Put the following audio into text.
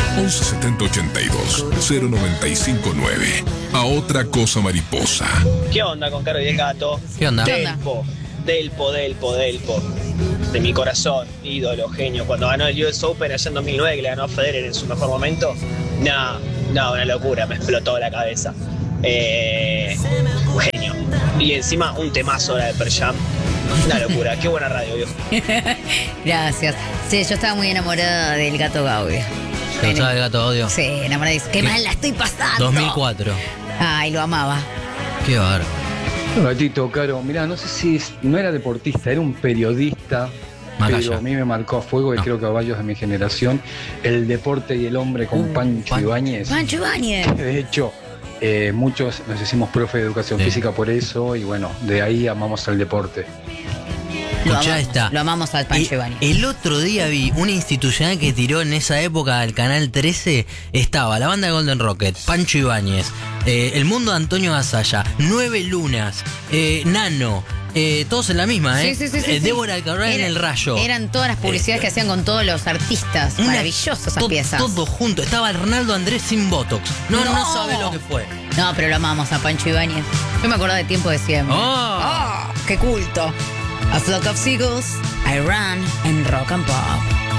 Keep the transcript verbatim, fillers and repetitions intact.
once setenta ochenta y dos cero noventa y cinco nueve. A otra cosa mariposa. ¿Qué onda con Caro y el Gato? ¿Qué onda? Delpo, Delpo, Delpo, Delpo. De mi corazón, ídolo, genio. Cuando ganó el U S Open allá en dos mil nueve, que le ganó a Federer en su mejor momento. No, no, una locura, me explotó la cabeza. Eh, un genio. Y encima un temazo ahora de Pearl Jam. Una locura, qué buena radio, viejo. Gracias. Sí, yo estaba muy enamorada del Gato Gaudio. ¿Te gustaba el Gato Gaudio? Sí, enamorada. Qué mal la estoy pasando. dos mil cuatro. Ay, lo amaba. Qué bárbaro. Un ratito, Caro. Mirá, no sé si es- no era deportista, era un periodista. Macaya. Pero a mí me marcó a fuego y No. creo que a varios de mi generación. El deporte y el hombre con Uh, Pancho Pan- Ibáñez. Pancho Ibáñez. De hecho, eh, muchos nos hicimos profe de educación Sí. física por eso y bueno, de ahí amamos al deporte. Lo Escuchá amamos, esta. lo amamos al Pancho Eh, Ibáñez. El otro día vi una institucional que tiró en esa época al Canal trece. Estaba la banda de Golden Rocket, Pancho Ibáñez, eh, El Mundo de Antonio Gasalla, Nueve Lunas, eh, Nano, eh, todos en la misma, ¿eh? Sí, sí, sí, sí, Eh, sí. Débora Alcaraz en Era- El Rayo. Eran todas las publicidades Eh, que hacían con todos los artistas. Una- Maravillosas esas to- piezas. Todo junto. Estaba Arnaldo Andrés sin Botox. No, no, No. sabe lo que fue. No, pero lo amamos a Pancho Ibáñez. Yo me acuerdo de Tiempo de Siempre. Oh. ¡Oh! ¡Qué culto! A flock of seagulls, I ran and rock and pop.